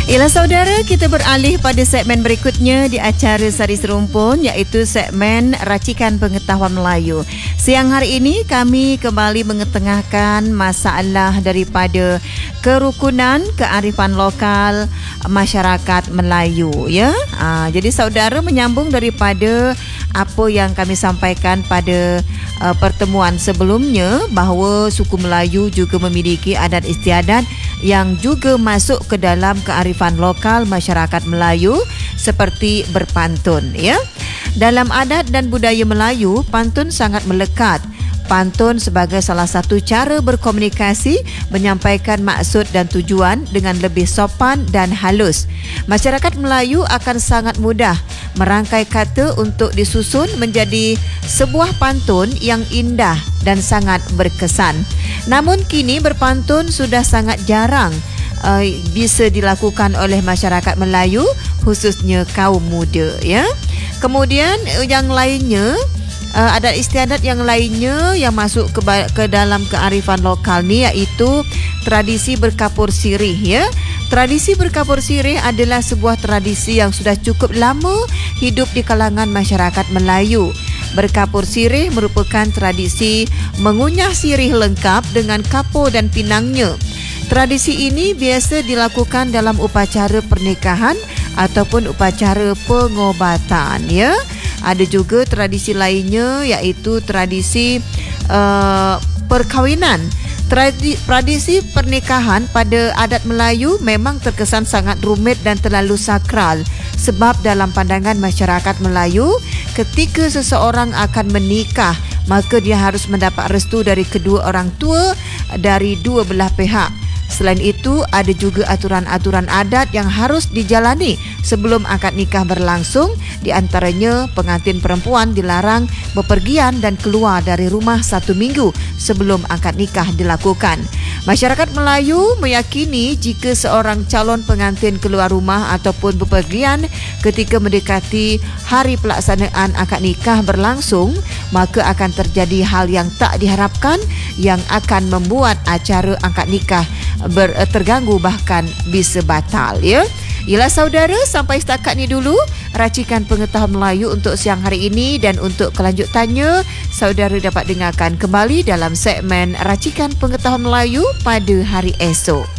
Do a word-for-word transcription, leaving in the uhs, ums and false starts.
Ialah saudara, kita beralih pada segmen berikutnya di acara Sari Serumpun, iaitu segmen Racikan Pengetahuan Melayu. Siang hari ini kami kembali mengetengahkan masalah daripada kerukunan kearifan lokal masyarakat Melayu, ya. Aa, jadi saudara, menyambung daripada apa yang kami sampaikan pada uh, pertemuan sebelumnya, bahawa suku Melayu juga memiliki adat istiadat yang juga masuk ke dalam kearifan lokal masyarakat Melayu, seperti berpantun, ya. Dalam adat dan budaya Melayu, pantun sangat melekat. Pantun sebagai salah satu cara berkomunikasi, menyampaikan maksud dan tujuan dengan lebih sopan dan halus. Masyarakat Melayu akan sangat mudah merangkai kata untuk disusun menjadi sebuah pantun yang indah dan sangat berkesan. Namun kini berpantun sudah sangat jarang uh, bisa dilakukan oleh masyarakat Melayu, khususnya kaum muda, ya. Kemudian yang lainnya, Uh, adat istiadat yang lainnya yang masuk ke, ke dalam kearifan lokal ni, iaitu tradisi berkapur sirih, ya. Tradisi berkapur sirih adalah sebuah tradisi yang sudah cukup lama hidup di kalangan masyarakat Melayu. Berkapur sirih merupakan tradisi mengunyah sirih lengkap dengan kapur dan pinangnya. Tradisi ini biasa dilakukan dalam upacara pernikahan ataupun upacara pengobatan, ya. Ada juga tradisi lainnya, iaitu tradisi uh, perkahwinan. Tradi- tradisi pernikahan pada adat Melayu memang terkesan sangat rumit dan terlalu sakral, sebab dalam pandangan masyarakat Melayu, ketika seseorang akan menikah, maka dia harus mendapat restu dari kedua orang tua dari dua belah pihak. Selain itu, ada juga aturan-aturan adat yang harus dijalani sebelum akad nikah berlangsung. Di antaranya, pengantin perempuan dilarang bepergian dan keluar dari rumah satu minggu sebelum akad nikah dilakukan. Masyarakat Melayu meyakini jika seorang calon pengantin keluar rumah ataupun bepergian ketika mendekati hari pelaksanaan akad nikah berlangsung, maka akan terjadi hal yang tak diharapkan yang akan membuat acara akad nikah ber, terganggu, bahkan bisa batal, ya. Ialah saudara, sampai setakat ni dulu Racikan Pengetahuan Melayu untuk siang hari ini, dan untuk kelanjutannya saudara dapat dengarkan kembali dalam segmen Racikan Pengetahuan Melayu pada hari esok.